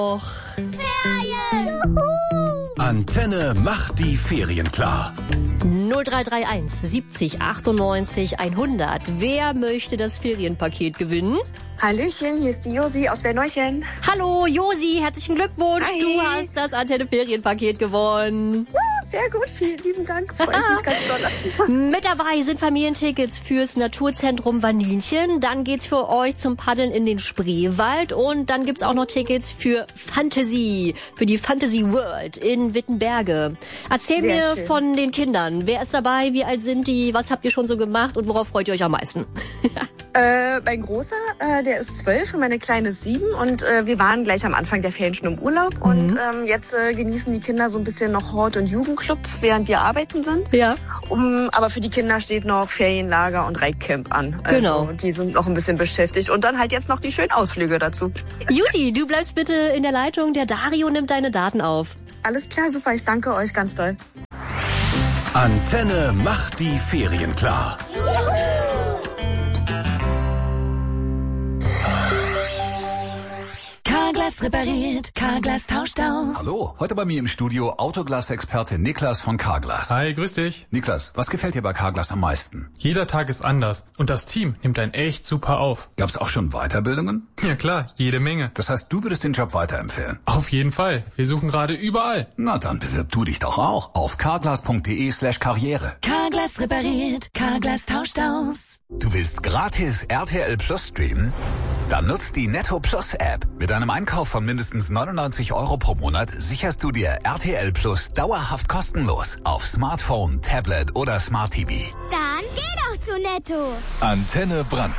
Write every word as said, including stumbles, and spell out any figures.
Och. Ferien! Juhu! Antenne macht die Ferien klar. null drei drei eins siebzig achtundneunzig hundert. Wer möchte das Ferienpaket gewinnen? Hallöchen, hier ist die Josi aus Werneuchen. Hallo Josi, herzlichen Glückwunsch. Hi. Du hast das Antenne-Ferienpaket gewonnen. Ja, sehr gut, vielen lieben Dank. Freue ich mich ganz doll. Mit dabei sind Familientickets fürs Naturzentrum Vaninchen. Dann geht's für euch zum Paddeln in den Spreewald. Und dann gibt's auch noch Tickets für Fantasy, für die Fantasy World in Wittenberge. Erzähl Sehr mir schön. von den Kindern. Wer ist dabei? Wie alt sind die? Was habt ihr schon so gemacht? Und worauf freut ihr euch am meisten? Äh, mein Großer, äh, der ist zwölf und meine Kleine ist sieben. Und äh, wir waren gleich am Anfang der Ferien schon im Urlaub. Mhm. Und ähm, jetzt äh, genießen die Kinder so ein bisschen noch Hort- und Jugendclub, während wir arbeiten sind. Ja. Um, aber für die Kinder steht noch Ferienlager und Reitcamp an. Also, Genau. Die sind noch ein bisschen beschäftigt. Und dann halt jetzt noch die schönen Ausflüge dazu. Juti, du bleibst bitte in der Leitung. Der Dario nimmt deine Daten auf. Alles klar, super. Ich danke euch ganz doll. Antenne macht die Ferien klar. Carglass repariert, Carglass tauscht aus. Hallo, heute bei mir im Studio Autoglas-Experte Niklas von Carglass. Hi, grüß dich. Niklas, was gefällt dir bei Carglass am meisten? Jeder Tag ist anders und das Team nimmt einen echt super auf. Gab's auch schon Weiterbildungen? Ja klar, jede Menge. Das heißt, du würdest den Job weiterempfehlen? Auf jeden Fall. Wir suchen gerade überall. Na dann bewirb du dich doch auch auf carglass.de slash karriere. Carglass repariert, Carglass tauscht aus. Du willst gratis R T L Plus streamen? Dann nutzt die Netto Plus App. Mit einem Einkauf von mindestens neunundneunzig Euro pro Monat sicherst du dir R T L Plus dauerhaft kostenlos auf Smartphone, Tablet oder Smart T V. Dann geh doch zu Netto. Antenne Brandenburg.